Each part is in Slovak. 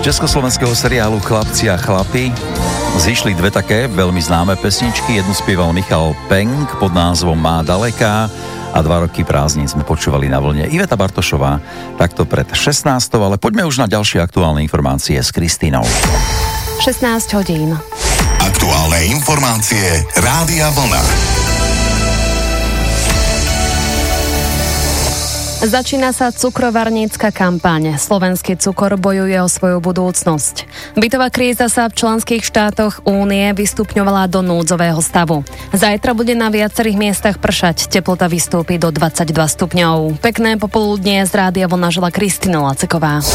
československého seriálu Chlapci a chlapi zišli dve také veľmi známe pesničky. Jednu spieval Michal Penk pod názvom Má daleká a 2 roky prázdnin sme počúvali na vlne Iveta Bartošová takto pred 16. Ale poďme už na ďalšie aktuálne informácie s Kristínou. 16 hodín. Aktuálne informácie Rádia Vlna. Začína sa cukrovarnícka kampaň. Slovenský cukor bojuje o svoju budúcnosť. Bytová kríza sa v členských štátoch Únie vystupňovala do núdzového stavu. Zajtra bude na viacerých miestach pršať. Teplota vystúpi do 22 stupňov. Pekné popoludnie z Rádia Vlna žela Kristína Laceková.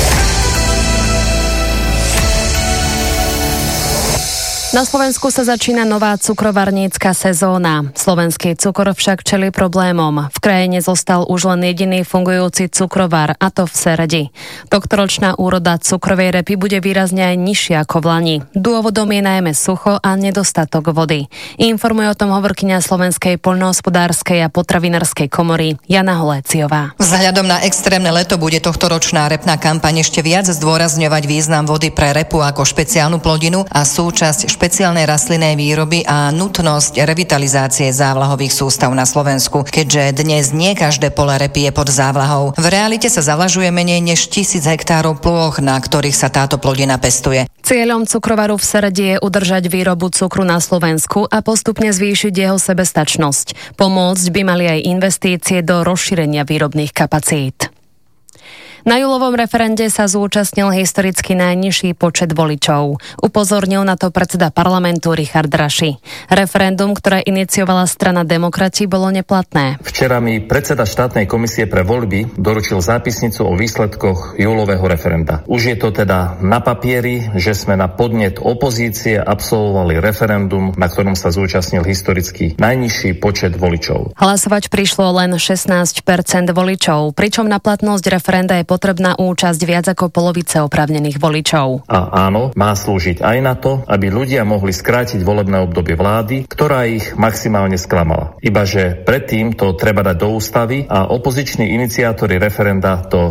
Na Slovensku sa začína nová cukrovarnícka sezóna. Slovenský cukor však čelí problémom. V krajine zostal už len jediný fungujúci cukrovar, a to v Seredi. Tohtoročná úroda cukrovej repy bude výrazne aj nižšia ako v lani. Dôvodom je najmä sucho a nedostatok vody. Informuje o tom hovorkyňa Slovenskej poľnohospodárskej a potravinárskej komory Jana Holéciová. Vzhľadom na extrémne leto bude tohtoročná repná kampaň ešte viac zdôrazňovať význam vody pre repu ako špeciálnu plodinu a súčasť špeciálnej rastlinnej výroby a nutnosť revitalizácie závlahových sústav na Slovensku, keďže dnes nie každé pole repy je pod závlahou. V realite sa zavlažuje menej než 1000 hektárov plôch, na ktorých sa táto plodina pestuje. Cieľom cukrovaru v Seredi je udržať výrobu cukru na Slovensku a postupne zvýšiť jeho sebestačnosť. Pomôcť by mali aj investície do rozšírenia výrobných kapacít. Na júlovom referende sa zúčastnil historicky najnižší počet voličov. Upozornil na to predseda parlamentu Richard Raši. Referendum, ktoré iniciovala strana Demokrati, bolo neplatné. Včera mi predseda štátnej komisie pre voľby doručil zápisnicu o výsledkoch júlového referenda. Už je to teda na papieri, že sme na podnet opozície absolvovali referendum, na ktorom sa zúčastnil historicky najnižší počet voličov. Hlasovať prišlo len 16% voličov, pričom na platnosť referenda je potrebná účasť viac ako polovice oprávnených voličov. A áno, má slúžiť aj na to, aby ľudia mohli skrátiť volebné obdobie vlády, ktorá ich maximálne sklamala. Ibaže predtým to treba dať do ústavy a opoziční iniciátori referenda to